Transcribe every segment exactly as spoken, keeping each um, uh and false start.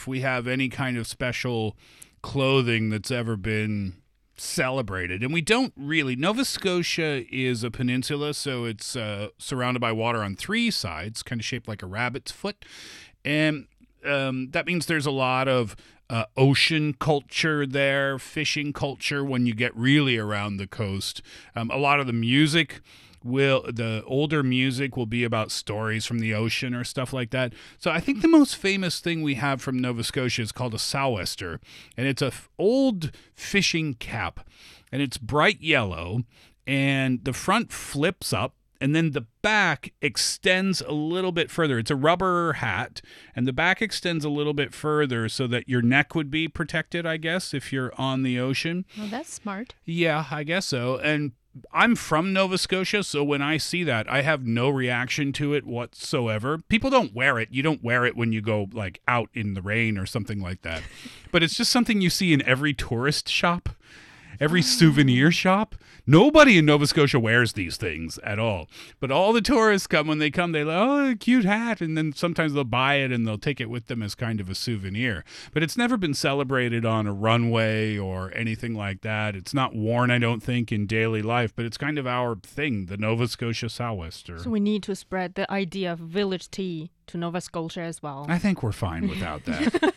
if we have any kind of special clothing that's ever been celebrated. And we don't really. Nova Scotia is a peninsula, so it's uh, surrounded by water on three sides, kind of shaped like a rabbit's foot. And um, that means there's a lot of uh, ocean culture there, fishing culture when you get really around the coast. Um, a lot of the music will, the older music will be about stories from the ocean or stuff like that. So I think the most famous thing we have from Nova Scotia is called a sou'wester, and it's a f- old fishing cap, and it's bright yellow, and the front flips up, and then the back extends a little bit further. It's a rubber hat, and the back extends a little bit further so that your neck would be protected, I guess, if you're on the ocean. Well, that's smart. Yeah, I guess so. And I'm from Nova Scotia, so when I see that, I have no reaction to it whatsoever. People don't wear it. You don't wear it when you go, like, out in the rain or something like that. But it's just something you see in every tourist shop, every souvenir shop. Nobody in Nova Scotia wears these things at all. But all the tourists come, when they come, they like, oh, a cute hat. And then sometimes they'll buy it and they'll take it with them as kind of a souvenir. But it's never been celebrated on a runway or anything like that. It's not worn, I don't think, in daily life. But it's kind of our thing, the Nova Scotia sou'wester. So we need to spread the idea of village tea to Nova Scotia as well. I think we're fine without that.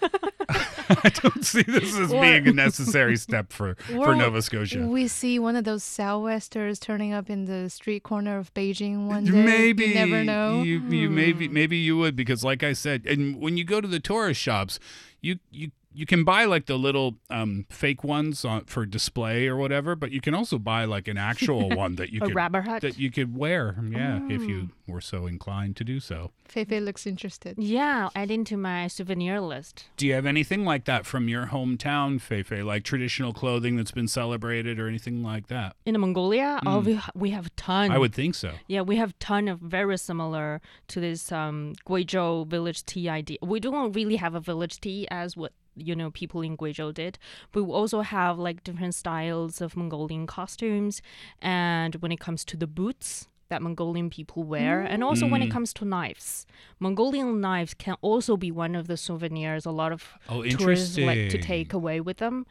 I don't see this as Or- being a necessary step for, for Or Nova Scotia. We see one of those sou'westers turning up in the street corner of Beijing one day. Maybe You never know. You, you maybe maybe you would, because, like I said, and when you go to the tourist shops, you you. You can buy like the little um, fake ones on, for display or whatever, but you can also buy like an actual one that you A could rubber hat? that you could wear, yeah, if you were so inclined to do so. Feifei looks interested. Yeah, adding to my souvenir list. Do you have anything like that from your hometown, Feifei, like traditional clothing that's been celebrated or anything like that? In Mongolia, oh, we, ha- we have a ton. I would think so. Yeah, we have ton of very similar to this um, Guizhou village tea idea. We don't really have a village tea as what you know people in Guizhou did, but we also have like different styles of Mongolian costumes. And when it comes to the boots that Mongolian people wear, and also when it Mm. comes to knives, Mongolian knives can also be one of the souvenirs a lot of Oh, tourists like to interesting. take away with them.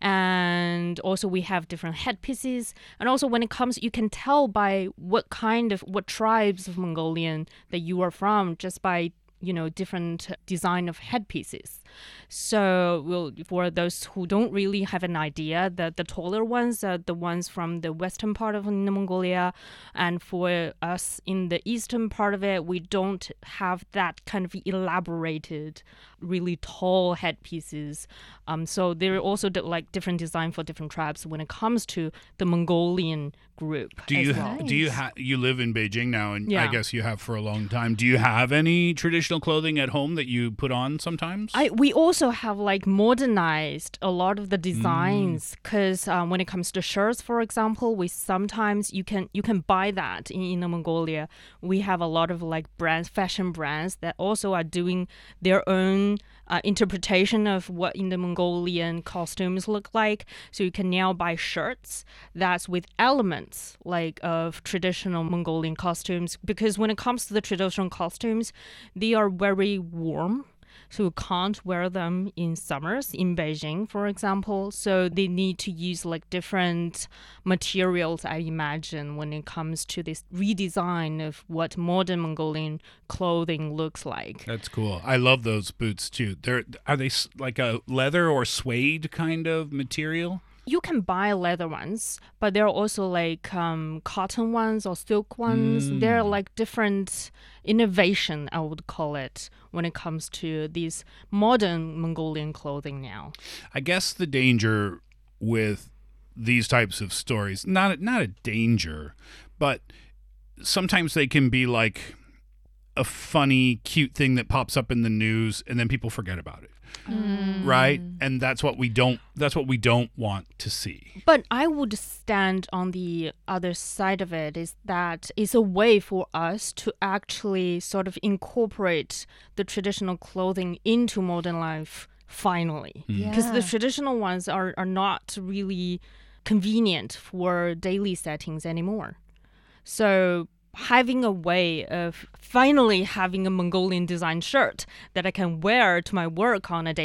And also we have different headpieces, and also when it comes, you can tell by what kind of what tribes of Mongolian that you are from just by you know different design of headpieces. So we'll, for those who don't really have an idea, the the taller ones are the ones from the western part of Inner Mongolia, and for us in the eastern part of it, we don't have that kind of elaborated, really tall headpieces. Um, so there are also di- like different design for different tribes when it comes to the Mongolian group. Do as you well. ha- do you ha- you live in Beijing now, and I Yeah. guess you have for a long time. Do you have any traditional clothing at home that you put on sometimes? I we also have like modernized a lot of the Mm. designs because um, when it comes to shirts, for example, we sometimes you can you can buy that in Inner Mongolia. We have a lot of like brands, fashion brands that also are doing their own uh, interpretation of what Inner Mongolian costumes look like. So you can now buy shirts that's with elements like of traditional Mongolian costumes, because when it comes to the traditional costumes, they are very warm. So you can't wear them in summers in Beijing, for example. So they need to use like different materials, I imagine, when it comes to this redesign of what modern Mongolian clothing looks like. That's cool. I love those boots too. They're are they s- like a leather or suede kind of material? You can buy leather ones, but there are also like um, cotton ones or silk ones. Mm. They're like different innovation, I would call it, when it comes to these modern Mongolian clothing now. I guess the danger with these types of stories, not not a danger, but sometimes they can be like a funny, cute thing that pops up in the news and then people forget about it. Right? And that's what we don't that's what we don't want to see. But I would stand on the other side of it, is that it's a way for us to actually sort of incorporate the traditional clothing into modern life finally. Because the Yeah. traditional ones are, are not really convenient for daily settings anymore. So having a way of finally having a Mongolian design shirt that I can wear to my work on a day